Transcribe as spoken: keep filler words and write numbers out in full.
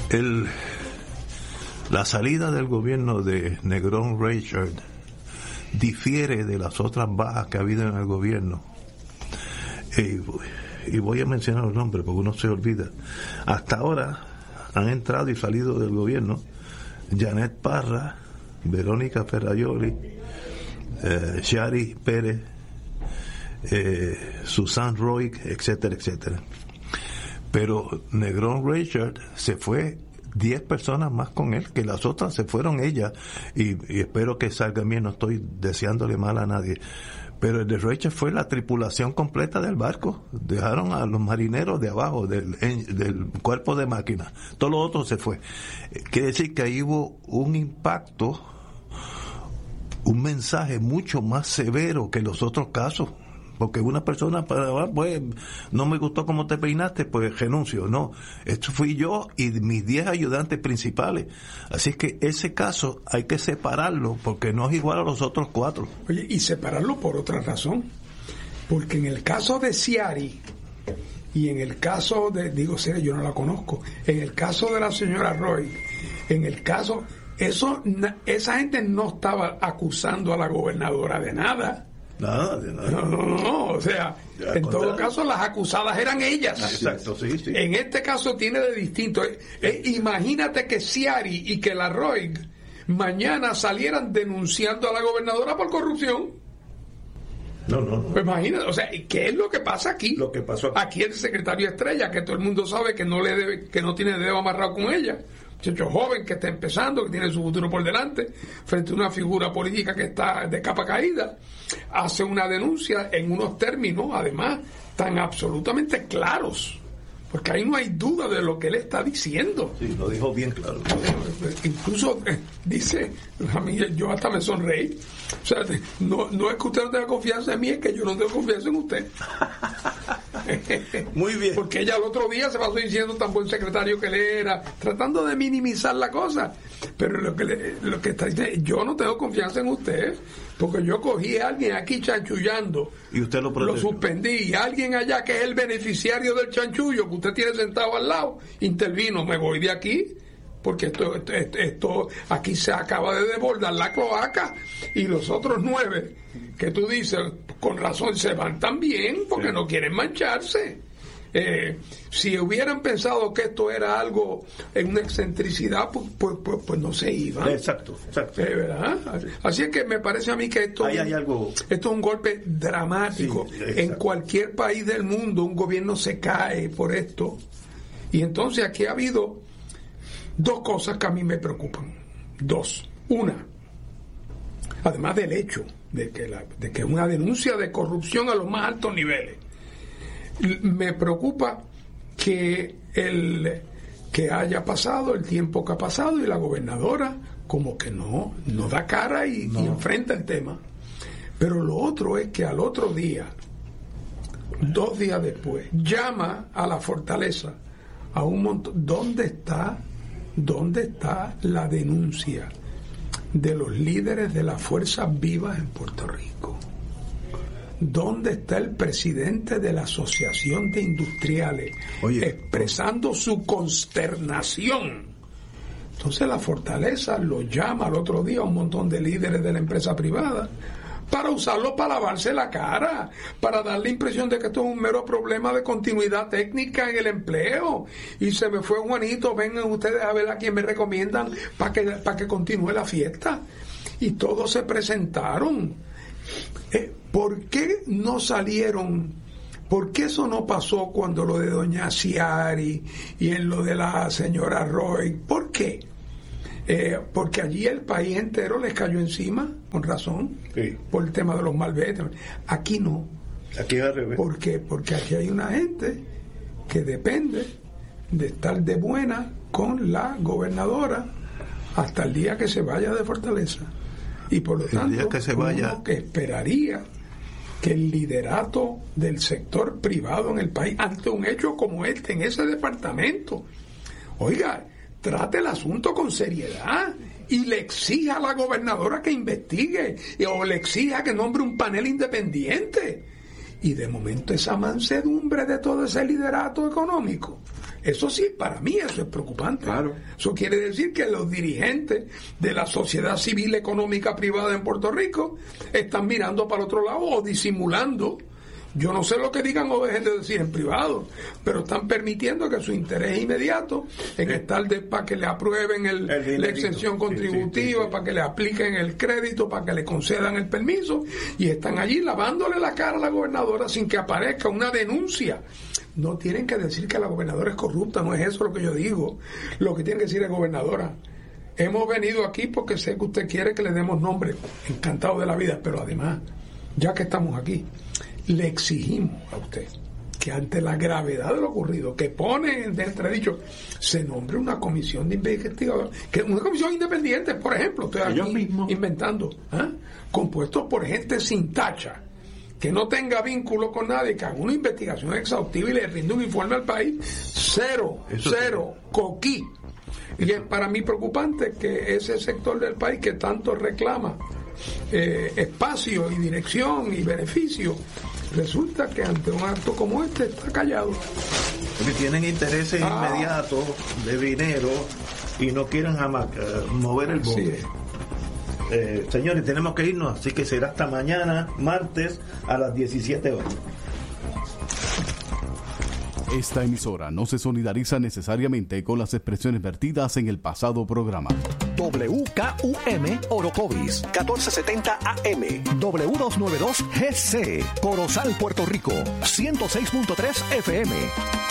el la salida del gobierno de Negrón Richard difiere de las otras bajas que ha habido en el gobierno. Y, y voy a mencionar los nombres porque uno se olvida. Hasta ahora han entrado y salido del gobierno Janet Parra, Verónica Ferraioli, eh, Shari Pérez, eh, Susan Roy, etcétera, etcétera. Pero Negrón Richard se fue diez personas más con él, que las otras se fueron ellas, y, y espero que salga bien, no estoy deseándole mal a nadie, pero el de Richard fue la tripulación completa del barco, dejaron a los marineros de abajo del, del cuerpo de máquina, todo lo otro se fue. Quiere decir que ahí hubo un impacto, un mensaje mucho más severo que los otros casos, porque una persona, pues, no me gustó cómo te peinaste, pues renuncio. No, esto fui yo y mis diez ayudantes principales. Así que ese caso hay que separarlo, porque no es igual a los otros cuatro. Oye, y separarlo por otra razón. Porque en el caso de Ciari, y en el caso de, digo, Ciari, yo no la conozco, en el caso de la señora Roy, en el caso, eso, esa gente no estaba acusando a la gobernadora de nada. Nada, de nada. No, no, no, no, o sea, ya, en todo caso las acusadas eran ellas. Exacto, sí, sí. En este caso tiene de distinto. Eh, eh, imagínate que Ciari y que la Roy mañana salieran denunciando a la gobernadora por corrupción. No, no, no. Pues imagínate, o sea, ¿qué es lo que pasa aquí? Lo que pasó aquí. Aquí el secretario Estrella, que todo el mundo sabe que no le debe, que no tiene dedo amarrado con ella. Muchacho joven que está empezando, que tiene su futuro por delante, frente a una figura política que está de capa caída, hace una denuncia en unos términos, además, tan absolutamente claros, porque ahí no hay duda de lo que él está diciendo. Sí, lo dijo bien claro. Incluso eh, dice, a mí, yo hasta me sonreí. O sea, no, no es que usted no tenga confianza en mí, es que yo no tengo confianza en usted. Muy bien. Porque ella el otro día se pasó diciendo tan buen secretario que le era, tratando de minimizar la cosa. Pero lo que, le, lo que está diciendo, yo no tengo confianza en usted, porque yo cogí a alguien aquí chanchullando, y usted lo lo suspendí, y alguien allá que es el beneficiario del chanchullo que usted tiene sentado al lado, intervino, me voy de aquí. Porque esto, esto, esto, esto aquí se acaba de desbordar la cloaca, y los otros nueve que tú dices con razón se van también porque sí, no quieren mancharse. Eh, si hubieran pensado que esto era algo en una excentricidad, pues, pues, pues, pues no se iban. Exacto, exacto. Eh, ¿verdad? Así es que me parece a mí que esto, Ahí hay algo... esto es un golpe dramático. Sí, en cualquier país del mundo un gobierno se cae por esto, y entonces aquí ha habido dos cosas que a mí me preocupan. Dos. Una, además del hecho de que la, de que una denuncia de corrupción a los más altos niveles, me preocupa que el que haya pasado el tiempo que ha pasado y la gobernadora como que no, no da cara y, no. y enfrenta el tema. Pero lo otro es que al otro día, dos días después, llama a la fortaleza a un montón. ¿Dónde está ¿Dónde está la denuncia de los líderes de las fuerzas vivas en Puerto Rico? ¿Dónde está el presidente de la Asociación de Industriales Oye, expresando su consternación? Entonces la fortaleza lo llama al otro día a un montón de líderes de la empresa privada para usarlo para lavarse la cara, para dar la impresión de que esto es un mero problema de continuidad técnica en el empleo. Y se me fue Juanito, vengan ustedes a ver a quién me recomiendan para que, para que continúe la fiesta. Y todos se presentaron. Eh, ¿Por qué no salieron? ¿Por qué eso no pasó cuando lo de doña Ciari y en lo de la señora Roy? ¿Por qué? Eh, porque allí el país entero les cayó encima, con razón, sí, por el tema de los malvetes. Aquí no. Aquí es al revés. ¿Por qué? Porque aquí hay una gente que depende de estar de buena con la gobernadora hasta el día que se vaya de Fortaleza. Y por lo el tanto, día que se vaya, uno que esperaría que el liderato del sector privado en el país, ante un hecho como este, en ese departamento, oiga, trate el asunto con seriedad y le exija a la gobernadora que investigue o le exija que nombre un panel independiente. Y de momento esa mansedumbre de todo ese liderato económico Eso sí, para mí eso es preocupante. Claro. Eso quiere decir que los dirigentes de la sociedad civil económica privada en Puerto Rico están mirando para otro lado o disimulando. Yo no sé lo que digan o dejen de decir en privado, pero están permitiendo que su interés inmediato en estar de, para que le aprueben el, el la exención contributiva, sí, sí, sí, sí. para que le apliquen el crédito, para que le concedan el permiso, y están allí lavándole la cara a la gobernadora sin que aparezca una denuncia. No tienen que decir que la gobernadora es corrupta, no es eso lo que yo digo. Lo que tienen que decir es: gobernadora, hemos venido aquí porque sé que usted quiere que le demos nombre, encantado de la vida, pero además, ya que estamos aquí, le exigimos a usted que ante la gravedad de lo ocurrido, que pone en entredicho, se nombre una comisión de investigadores, que una comisión independiente, por ejemplo, estoy aquí inventando, ¿eh? compuestos por gente sin tacha, que no tenga vínculo con nadie, que haga una investigación exhaustiva y le rinde un informe al país. Cero, Eso cero, sí. coquí. Y es para mí preocupante que ese sector del país que tanto reclama eh, espacio y dirección y beneficio, resulta que ante un acto como este está callado. Porque tienen intereses ah. inmediatos de dinero y no quieren jamás uh, mover el bote. Sí. Eh, señores, tenemos que irnos, así que será hasta mañana, martes, a las diecisiete horas. Esta emisora no se solidariza necesariamente con las expresiones vertidas en el pasado programa. W K U M Orocovis, catorce setenta A M, W doscientos noventa y dos G C, Corozal, Puerto Rico, ciento seis punto tres F M.